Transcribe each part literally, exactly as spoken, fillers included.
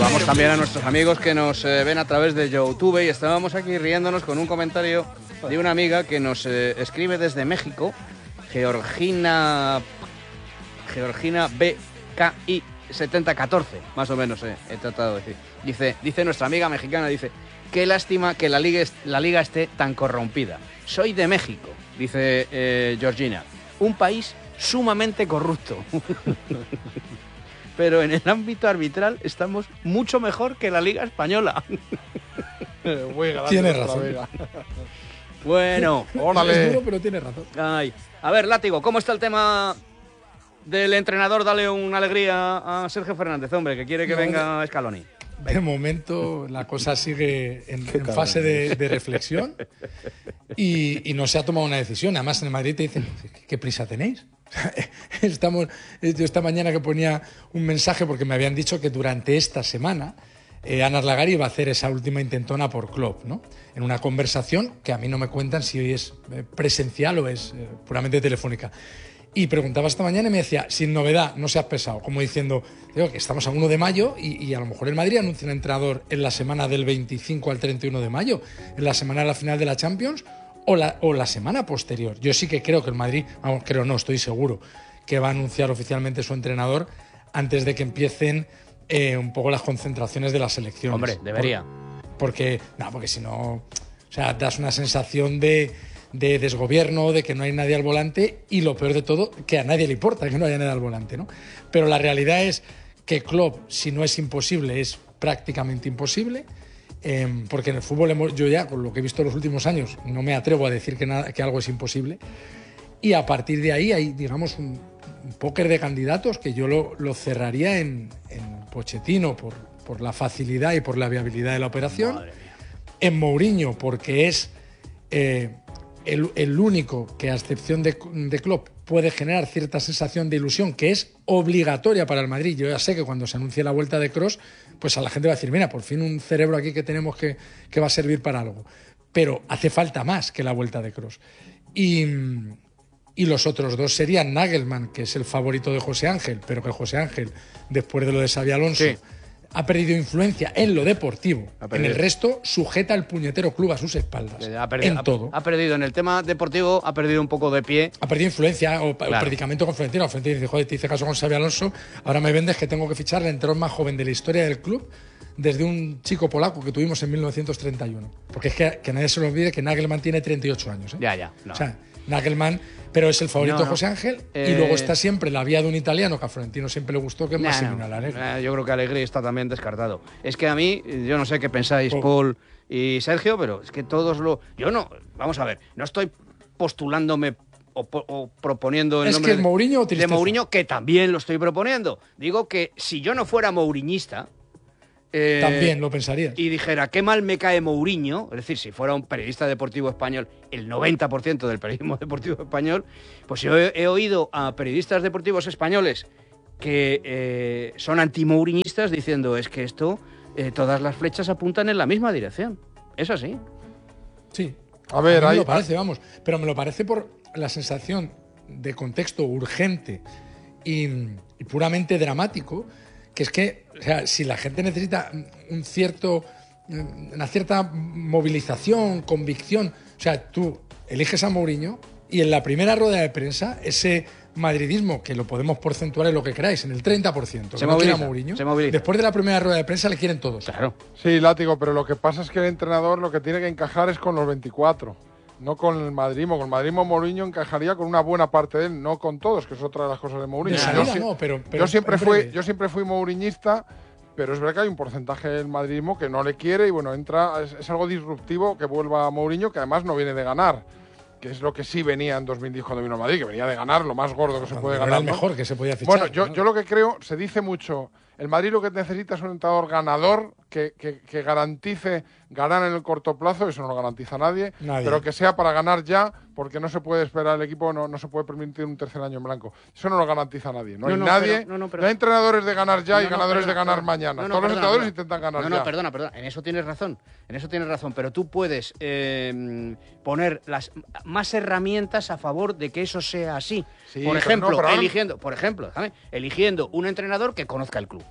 Saludamos también a nuestros amigos que nos eh, ven a través de YouTube y estábamos aquí riéndonos con un comentario de una amiga que nos eh, escribe desde México, Georgina Georgina B K I setenta catorce, más o menos eh, he tratado de decir. Dice, dice nuestra amiga mexicana, dice, qué lástima que la liga, la liga esté tan corrompida. Soy de México, dice eh, Georgina, un país sumamente corrupto. Pero en el ámbito arbitral estamos mucho mejor que la Liga Española. Tiene razón. Bueno, órale. Es duro, pero tiene razón. Ay. A ver, Látigo, ¿cómo está el tema del entrenador? Dale una alegría a Sergio Fernández, hombre, que quiere que no, venga de, Scaloni. De momento la cosa sigue en, en fase de, de reflexión y, y no se ha tomado una decisión. Además, en el Madrid te dicen, ¿qué prisa tenéis? Estamos, yo esta mañana que ponía un mensaje porque me habían dicho que durante esta semana eh, Ana Arlagari iba a hacer esa última intentona por Klopp, ¿no? En una conversación que a mí no me cuentan si hoy es presencial o es eh, puramente telefónica. Y preguntaba esta mañana y me decía, sin novedad, no seas pesado, como diciendo, digo, que estamos a uno de mayo y, y a lo mejor el Madrid anuncia un entrenador en la semana del veinticinco al treinta y uno de mayo, en la semana de la final de la Champions. O la, o la semana posterior. Yo sí que creo que el Madrid, vamos, creo no, estoy seguro, que va a anunciar oficialmente su entrenador antes de que empiecen eh, un poco las concentraciones de las selecciones. Hombre, debería. Por, porque, no, porque si no, o sea, das una sensación de, de desgobierno, de que no hay nadie al volante y lo peor de todo, que a nadie le importa que no haya nadie al volante, ¿no? Pero la realidad es que Klopp, si no es imposible, es prácticamente imposible. Eh, porque en el fútbol hemos, yo ya, con lo que he visto en los últimos años, no me atrevo a decir que, nada, que algo es imposible. Y a partir de ahí hay, digamos, un, un póker de candidatos que yo lo, lo cerraría en, en Pochettino por, por la facilidad y por la viabilidad de la operación. En Mourinho, porque es eh, el, el único que, a excepción de, de Klopp, puede generar cierta sensación de ilusión que es obligatoria para el Madrid. Yo ya sé que cuando se anuncie la vuelta de Kroos, pues a la gente va a decir, mira, por fin un cerebro aquí que tenemos que, que va a servir para algo. Pero hace falta más que la vuelta de Kroos. Y, y los otros dos serían Nagelsmann, que es el favorito de José Ángel, pero que José Ángel, después de lo de Xabi Alonso, sí, ha perdido influencia en lo deportivo. En el resto, sujeta el puñetero club a sus espaldas. Ha perdido, en todo. Ha, ha perdido en el tema deportivo, ha perdido un poco de pie. Ha perdido influencia o, claro, o predicamento con Florentino. Florentino dice, joder, te hice caso con Xabi Alonso, ahora me vendes que tengo que fichar al entrenador más joven de la historia del club, desde un chico polaco que tuvimos en mil novecientos treinta y uno. Porque es que, que nadie se lo olvide que Nagelsmann tiene treinta y ocho años. ¿eh? Ya, ya. No. O sea, Nagelsmann, pero es el favorito no, no. de José Ángel. Eh... Y luego está siempre la vía de un italiano que a Florentino siempre le gustó, que es Massimiliano no, Allegri. No. Yo creo que Allegri está también descartado. Es que a mí, yo no sé qué pensáis, oh. Paul y Sergio, pero es que todos lo... Yo no... Vamos a ver, no estoy postulándome o, o proponiendo el es nombre que es Mourinho o de Mourinho, que también lo estoy proponiendo. Digo que si yo no fuera mouriñista... Eh, También lo pensarías. Y dijera, qué mal me cae Mourinho, es decir, si fuera un periodista deportivo español, el noventa por ciento del periodismo deportivo español, pues yo he, he oído a periodistas deportivos españoles que eh, son anti-mouriñistas diciendo, es que esto, eh, todas las flechas apuntan en la misma dirección. Es así. Sí. A ver, a mí ahí... me lo parece, vamos. Pero me lo parece por la sensación de contexto urgente y, y puramente dramático, que es que, o sea, si la gente necesita un cierto, una cierta movilización, convicción, o sea, tú eliges a Mourinho y en la primera rueda de prensa, ese madridismo, que lo podemos porcentuar en lo que queráis, en el treinta por ciento, se no moviliza, quiere a Mourinho, se moviliza. Después de la primera rueda de prensa le quieren todos. Claro. Sí, Látigo, pero lo que pasa es que el entrenador lo que tiene que encajar es con los veinticuatro. No con el madridismo. Con el madridismo Mourinho encajaría con una buena parte de él, no con todos, que es otra de las cosas de Mourinho. De salida, yo, no, pero, pero yo, siempre fui, yo siempre fui mouriñista, pero es verdad que hay un porcentaje del madridismo que no le quiere y bueno, entra es, es algo disruptivo que vuelva a Mourinho, que además no viene de ganar, que es lo que sí venía en dos mil diez cuando vino a Madrid, que venía de ganar, lo más gordo que se puede ganar. Era el mejor ¿no? que se podía fichar. Bueno, yo, ¿no? yo lo que creo, se dice mucho, el Madrid lo que necesita es un entrenador ganador que, que, que garantice ganar en el corto plazo, eso no lo garantiza nadie, nadie, pero que sea para ganar ya, porque no se puede esperar el equipo, no, no se puede permitir un tercer año en blanco. Eso no lo garantiza nadie. No, no hay no, nadie, pero, no, no, pero, no hay entrenadores de ganar ya no, y ganadores perdona, de ganar perdona, mañana. Todos perdona, los entrenadores perdona. intentan ganar no, ya. No, perdona, perdona, en eso tienes razón, en eso tienes razón, pero tú puedes eh, poner las más herramientas a favor de que eso sea así. Sí, por ejemplo, no, eligiendo, por ejemplo, ¿sabes? eligiendo un entrenador que conozca el club.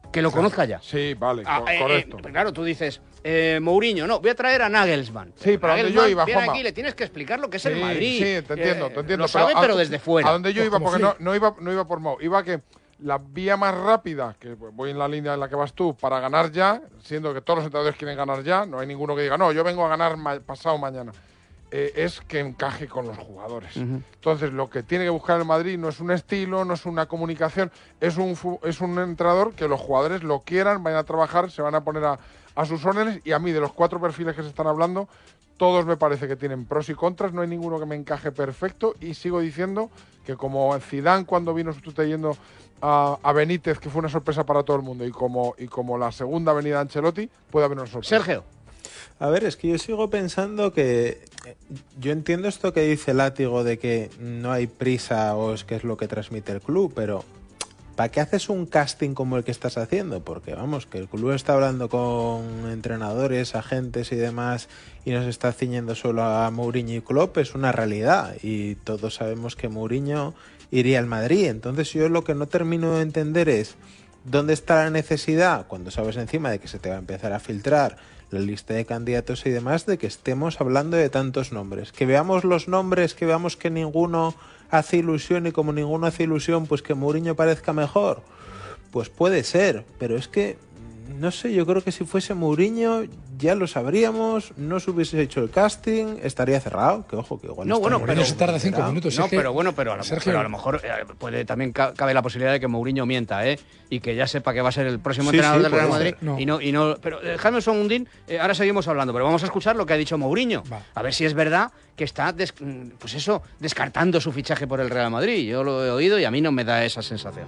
que lo conozca ya. Sí, vale, ah, co eh, correcto. Eh, claro, tú dices, eh, Mourinho, no, voy a traer a Nagelsmann. Sí, pero donde yo iba, viene Juanma. aquí, le tienes que explicar lo que es sí, el Madrid. Sí, te entiendo, eh, te entiendo. Lo sabe, pero, pero a, desde fuera. A donde yo pues iba, porque no, no, iba, no iba por Mou, iba que la vía más rápida, que voy en la línea en la que vas tú, para ganar ya, siendo que todos los entrenadores quieren ganar ya, no hay ninguno que diga, no, yo vengo a ganar ma pasado mañana. Eh, es que encaje con los jugadores. Uh-huh. Entonces, lo que tiene que buscar el Madrid no es un estilo, no es una comunicación, es un, es un entrenador que los jugadores lo quieran, vayan a trabajar, se van a poner a, a sus órdenes, y a mí, de los cuatro perfiles que se están hablando, todos me parece que tienen pros y contras, no hay ninguno que me encaje perfecto, y sigo diciendo que como Zidane cuando vino sustituyendo a, a Benítez, que fue una sorpresa para todo el mundo, y como, y como la segunda venida de Ancelotti, puede haber una sorpresa. Sergio. A ver, es que yo sigo pensando que yo entiendo esto que dice Látigo de que no hay prisa o es que es lo que transmite el club, pero ¿para qué haces un casting como el que estás haciendo? Porque vamos, que el club está hablando con entrenadores, agentes y demás y nos está ciñendo solo a Mourinho y Klopp, es una realidad y todos sabemos que Mourinho iría al Madrid. Entonces yo lo que no termino de entender es ¿dónde está la necesidad? Cuando sabes encima de que se te va a empezar a filtrar la lista de candidatos y demás, de que estemos hablando de tantos nombres. Que veamos los nombres, que veamos que ninguno hace ilusión y como ninguno hace ilusión, pues que Mourinho parezca mejor. Pues puede ser, pero es que, no sé, yo creo que si fuese Mourinho ya lo sabríamos, no se hubiese hecho el casting, estaría cerrado, que ojo, que igual no, está bueno, pero se tarda cinco minutos. No, es que, pero bueno, pero a lo, Sergio, pero a lo mejor eh, puede, también cabe la posibilidad de que Mourinho mienta, ¿eh? Y que ya sepa que va a ser el próximo sí, entrenador sí, del Real pues, Madrid. no. Y no, y no, pero dejadme un segundín, eh, ahora seguimos hablando, pero vamos a escuchar lo que ha dicho Mourinho. Va. A ver si es verdad que está, des, pues eso, descartando su fichaje por el Real Madrid. Yo lo he oído y a mí no me da esa sensación.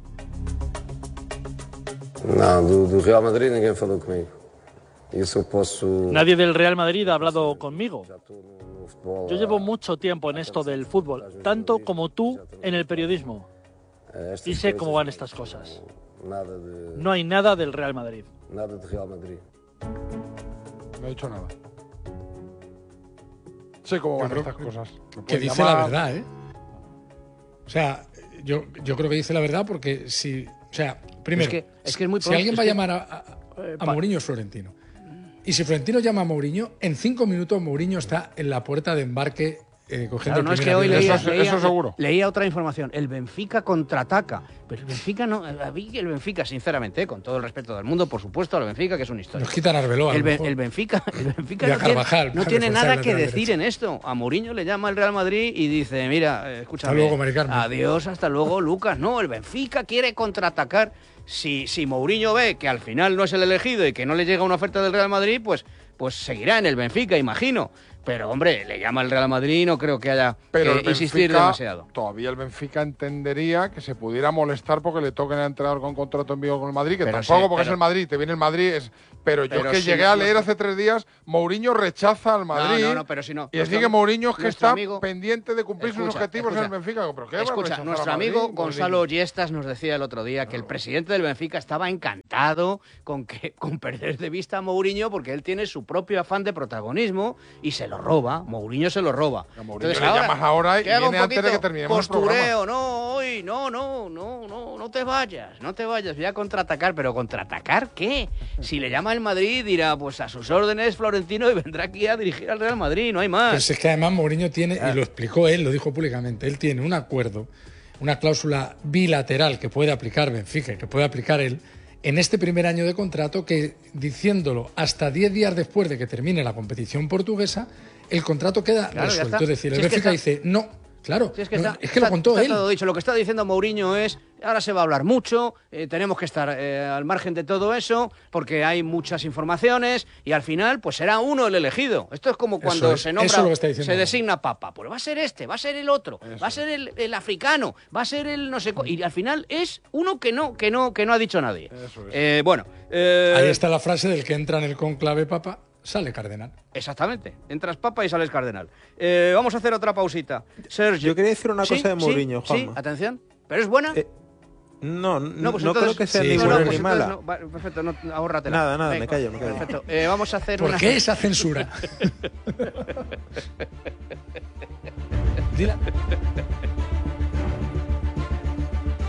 No, do, do Real Madrid ninguém falou comigo. Eso posso... Nadie del Real Madrid ha hablado conmigo. Yo llevo mucho tiempo en esto del fútbol, tanto como tú en el periodismo. Y sé cómo van estas cosas. No hay nada del Real Madrid. Nada de Real Madrid. No he dicho nada. Sé cómo van estas cosas. Que dice llamar... la verdad, ¿eh? O sea, yo, yo creo que dice la verdad porque si... O sea, primero, es que, es que es muy si alguien va a que... llamar a, a, a Mourinho es Florentino. Y si Florentino llama a Mourinho, en cinco minutos Mourinho está en la puerta de embarque eh, cogiendo claro, el no, primer es que hoy avión. leía, eso, leía, eso seguro. leía otra información. El Benfica contraataca. Pero el Benfica no... A mí el Benfica, sinceramente, con todo el respeto del mundo, por supuesto, al Benfica, que es una historia. Nos quitan a Arbeloa. El, el Benfica, el Benfica y no, Carvajal, tiene, no tiene nada que decir derecha. en esto. A Mourinho le llama el Real Madrid y dice, mira, escúchame. Hasta luego, Mari Carmen. Adiós, hasta luego, Lucas. No, el Benfica quiere contraatacar. Si, si Mourinho ve que al final no es el elegido y que no le llega una oferta del Real Madrid, pues, pues seguirá en el Benfica, imagino. Pero, hombre, le llama el Real Madrid y no creo que haya Pero que el insistir Benfica, demasiado. Todavía el Benfica entendería que se pudiera molestar porque le toquen al entrenador con contrato en vivo con el Madrid, que pero tampoco sí, porque pero, es el Madrid, te viene el Madrid, es... Pero yo pero es que si llegué no, a leer no, hace tres días, Mourinho rechaza al Madrid. No, no, no, pero si no. Y decir que Mourinho es que está amigo, pendiente de cumplir escucha, sus objetivos escucha, en el Benfica. ¿Pero qué escucha, nuestro amigo Gonzalo Yestas nos decía el otro día que el presidente del Benfica estaba encantado con, que, con perder de vista a Mourinho porque él tiene su propio afán de protagonismo y se lo roba. Mourinho se lo roba. Entonces, ahora, llamas ahora y viene antes de que terminemos postureo, no, hoy, no, no, no, no, no te vayas, no te vayas, voy a contraatacar, pero ¿contraatacar qué? Si le llama el Madrid dirá, pues a sus órdenes Florentino y vendrá aquí a dirigir al Real Madrid, no hay más. Pues es que además Mourinho tiene, y lo explicó él, lo dijo públicamente, él tiene un acuerdo, una cláusula bilateral que puede aplicar Benfica, que puede aplicar él, en este primer año de contrato, que diciéndolo hasta diez días después de que termine la competición portuguesa, el contrato queda claro, resuelto. Es decir, el si Benfica es que dice, no, claro, si es que, no, está, es que está, lo contó está él. Todo dicho. Lo que está diciendo Mourinho es, ahora se va a hablar mucho, eh, tenemos que estar eh, al margen de todo eso, porque hay muchas informaciones y al final pues será uno el elegido. Esto es como cuando es, se nombra, se diciendo. designa papa. Pues va a ser este, va a ser el otro, eso va a ser el, el africano, va a ser el no sé cu- y al final es uno que no, que no, que no ha dicho nadie. Eso es. Eh, bueno, eh, ahí está la frase del que entra en el conclave papa, sale cardenal. Exactamente, entras papa y sales cardenal. Eh, vamos a hacer otra pausita. Sergio, yo quería decir una ¿sí? cosa de Mourinho, ¿Sí? Juanma. Sí, atención. ¿Pero es buena? Eh, no, no, pues no entonces, creo que sea sí, ni no, buena no, ni pues mala. no, va, perfecto, no, ahórratela. Nada, nada, Venga, me callo, me callo. Perfecto, eh, vamos a hacer ¿Por una... qué esa censura? Dila.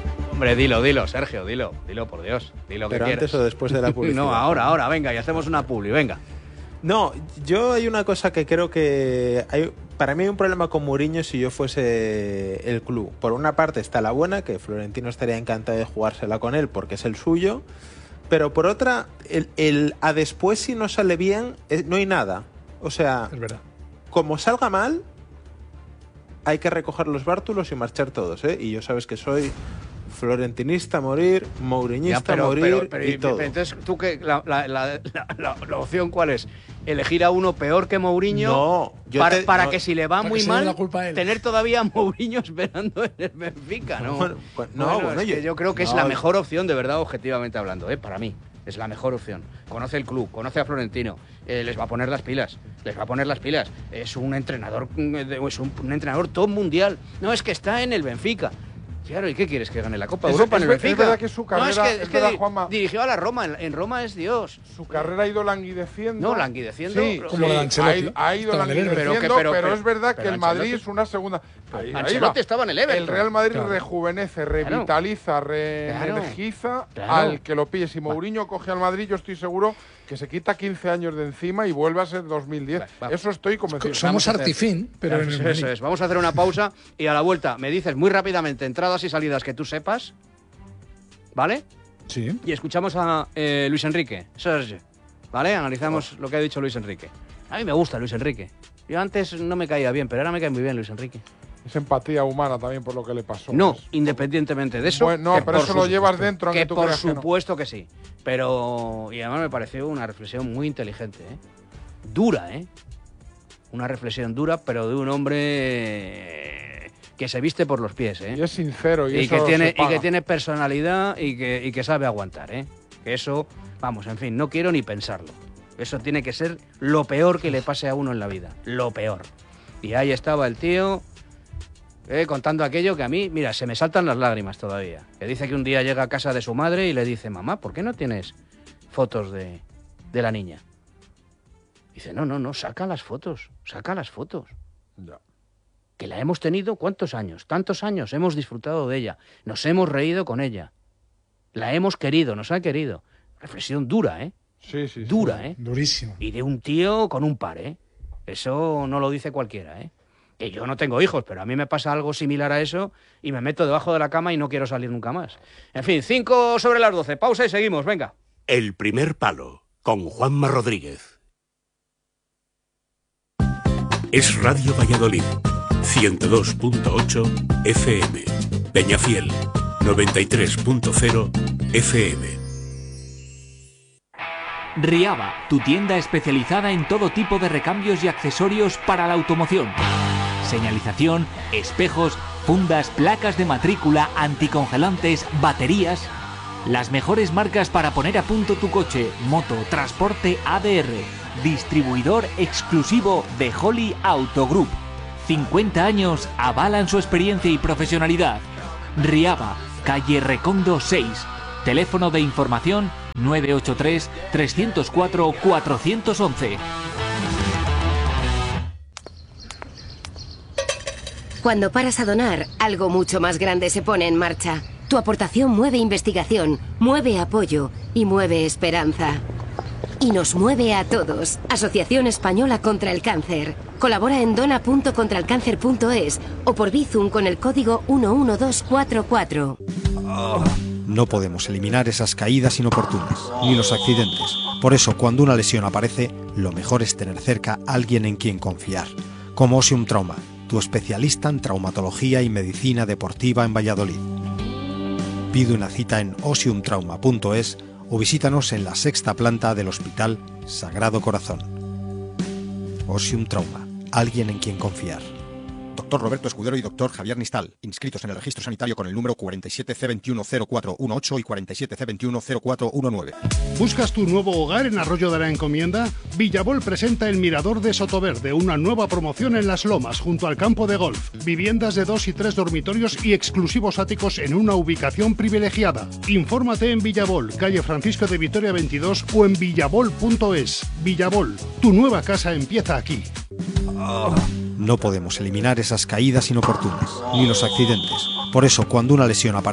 Hombre, dilo, dilo, Sergio, dilo, dilo, por Dios, dilo que ¿Pero quieres. antes o después de la publicidad? No, ahora, ahora, venga, y hacemos una publi, venga. No, yo hay una cosa que creo que hay, para mí hay un problema con Mourinho si yo fuese el club. Por una parte está la buena, que Florentino estaría encantado de jugársela con él porque es el suyo, pero por otra, el, el a después si no sale bien, no hay nada. O sea, Es verdad. como salga mal, hay que recoger los bártulos y marchar todos, ¿eh? Y yo sabes que soy florentinista a morir, mouriñista Ya, pero, a morir pero, pero, y todo. Entonces, ¿tú qué, la, la, la, la, la, la opción cuál es? ¿Elegir a uno peor que Mourinho? No, yo para, te- para no, que si le va para muy que se dé mal, la culpa a él. tener todavía a Mourinho esperando en el Benfica, ¿no? Bueno, pues, no, Bueno, bueno, es yo- que yo creo que es no, la yo- mejor opción, de verdad, objetivamente hablando, ¿eh? Para mí. Es la mejor opción. Conoce el club, conoce a Florentino, eh, les va a poner las pilas, les va a poner las pilas. Es un entrenador, es un, un entrenador top mundial. No, es que está en el Benfica. Claro, ¿y qué quieres? ¿Que gane la Copa de Es- Europa es en el ver- es Benfica? verdad que su carrera- no, es que, es es que verdad, di- Juanma. dirigió a la Roma, en, en Roma es Dios. Su carrera ha ido languideciendo. No, languideciendo, Sí, pero- Como sí, la de ha Ancelotti. ido, ha ido Estaba en el Everton. languideciendo, Pero que- pero, pero- es verdad pero que el Madrid Ancelotti- es una segunda. Ahí- ahí Ancelotti va. estaba en el Everton. El Real Madrid Claro. rejuvenece, Claro. revitaliza, Claro. reenergiza Claro. al que lo pille. Si Mourinho coge al Madrid, yo estoy seguro que se quita quince años de encima y vuelve a ser dos mil diez. Va, va. Eso estoy convencido. Somos Vamos a hacer- artifín, pero en el Eso, Madrid. es. Vamos a hacer una pausa y a la vuelta me dices muy rápidamente entradas y salidas que tú sepas, ¿vale? Sí. Y escuchamos a eh, Luis Enrique, Sergio, ¿vale? Analizamos lo que ha dicho Luis Enrique. A mí me gusta Luis Enrique. Yo antes no me caía bien, pero ahora me cae muy bien Luis Enrique. Es empatía humana también por lo que le pasó. No, Pues, independientemente de eso. Bueno, no, que pero por eso lo sus- llevas dentro, aunque Que tú por creas que no. supuesto que sí. Pero. Y además me pareció una reflexión muy inteligente, ¿eh? Dura, ¿eh? Una reflexión dura, pero de un hombre que se viste por los pies, ¿eh? Y es sincero y, y eso que tiene se y paga. que tiene personalidad y que, y que sabe aguantar, ¿eh? Que eso, vamos, en fin, no quiero ni pensarlo. Eso tiene que ser lo peor que le pase a uno en la vida, lo peor. Y ahí estaba el tío eh, contando aquello que a mí, mira, se me saltan las lágrimas todavía. Que dice que un día llega a casa de su madre y le dice, mamá, ¿por qué no tienes fotos de, de la niña? Dice, no, no, no, saca las fotos, saca las fotos. Ya. Que la hemos tenido, ¿cuántos años? Tantos años, hemos disfrutado de ella, nos hemos reído con ella, la hemos querido, nos ha querido. Reflexión dura, ¿eh? Sí, sí, sí. Dura, ¿eh? Durísimo. Y de un tío con un par, ¿eh? Eso no lo dice cualquiera, ¿eh? Que yo no tengo hijos, pero a mí me pasa algo similar a eso y me meto debajo de la cama y no quiero salir nunca más. En fin, cinco sobre las doce, pausa y seguimos, venga. El primer palo, con Juanma Rodríguez. Es Radio Valladolid, ciento dos punto ocho F M. Peñafiel, noventa y tres punto cero F M. Riaba, tu tienda especializada en todo tipo de recambios y accesorios para la automoción. Señalización, espejos, fundas, placas de matrícula, anticongelantes, baterías. Las mejores marcas para poner a punto tu coche, moto, transporte A D R. Distribuidor exclusivo de Holly Auto Group. cincuenta años avalan su experiencia y profesionalidad. Riaba, calle Recondo seis. Teléfono de información nueve ocho tres, tres cero cuatro, cuatro uno uno. Cuando paras a donar, algo mucho más grande se pone en marcha. Tu aportación mueve investigación, mueve apoyo y mueve esperanza. Y nos mueve a todos. Asociación Española contra el Cáncer. Colabora en dona punto contra el cáncer punto es o por Bizum con el código uno uno dos cuatro cuatro. No podemos eliminar esas caídas inoportunas, ni los accidentes. Por eso, cuando una lesión aparece, lo mejor es tener cerca a alguien en quien confiar. Como Osium Trauma, tu especialista en traumatología y medicina deportiva en Valladolid. Pide una cita en osium trauma punto es o visítanos en la sexta planta del Hospital Sagrado Corazón. Osium Trauma, alguien en quien confiar. Doctor Roberto Escudero y doctor Javier Nistal, inscritos en el registro sanitario con el número cuarenta y siete C veintiuno cero cuatro dieciocho y cuarenta y siete C veintiuno cero cuatro diecinueve. ¿Buscas tu nuevo hogar en Arroyo de la Encomienda? Villabol presenta el Mirador de Sotoverde, una nueva promoción en Las Lomas, junto al campo de golf. Viviendas de dos y tres dormitorios y exclusivos áticos en una ubicación privilegiada. Infórmate en Villabol, calle Francisco de Vitoria veintidós o en villabol punto es. Villabol, tu nueva casa empieza aquí. No podemos eliminar esas caídas inoportunas, ni los accidentes. Por eso, cuando una lesión aparece,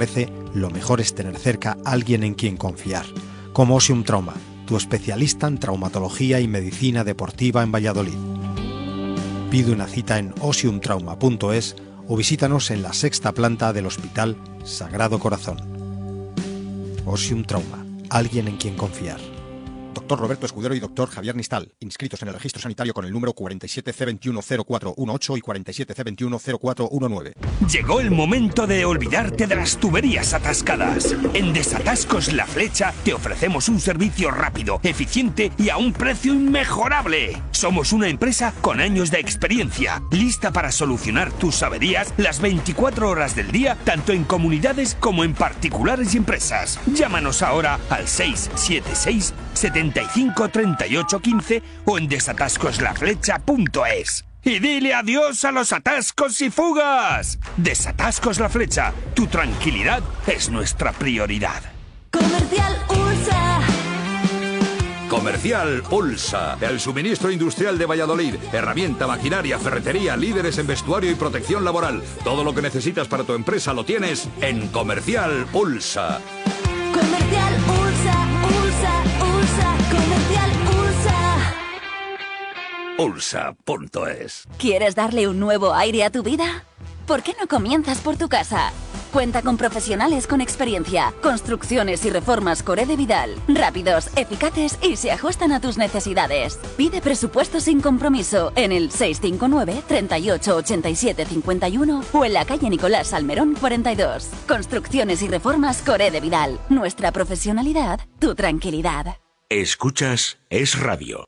lo mejor es tener cerca a alguien en quien confiar, como Osium Trauma, tu especialista en traumatología y medicina deportiva en Valladolid. Pide una cita en osium trauma punto es o visítanos en la sexta planta del Hospital Sagrado Corazón. Osium Trauma, alguien en quien confiar. Doctor Roberto Escudero y doctor Javier Nistal, inscritos en el registro sanitario con el número cuarenta y siete C veintiuno cero cuatro dieciocho y cuarenta y siete C veintiuno cero cuatro diecinueve. Llegó el momento de olvidarte de las tuberías atascadas. En Desatascos La Flecha te ofrecemos un servicio rápido, eficiente y a un precio inmejorable. Somos una empresa con años de experiencia, lista para solucionar tus averías las veinticuatro horas del día, tanto en comunidades como en particulares y empresas. Llámanos ahora al seis siete seis, setenta y cinco, treinta y ocho, quince o en desatascos la flecha punto es. Y dile adiós a los atascos y fugas. Desatascos La Flecha, tu tranquilidad es nuestra prioridad. Comercial Ursa. Comercial Ulsa, el suministro industrial de Valladolid. Herramienta, maquinaria, ferretería, líderes en vestuario y protección laboral. Todo lo que necesitas para tu empresa lo tienes en Comercial Ulsa. Comercial Ursa, Ursa, Ursa, Comercial Ursa. Ulsa punto es. ¿Quieres darle un nuevo aire a tu vida? ¿Por qué no comienzas por tu casa? Cuenta con profesionales con experiencia, construcciones y reformas Coré de Vidal, rápidos, eficaces y se ajustan a tus necesidades. Pide presupuesto sin compromiso en el seis cinco nueve, treinta y ocho, ochenta y siete, cincuenta y uno o en la calle Nicolás Salmerón cuarenta y dos. Construcciones y reformas Coré de Vidal. Nuestra profesionalidad, tu tranquilidad. Escuchas Es Radio.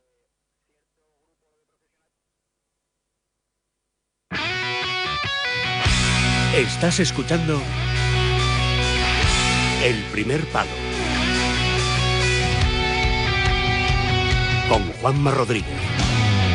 Estás escuchando El Primer Palo con Juanma Rodríguez.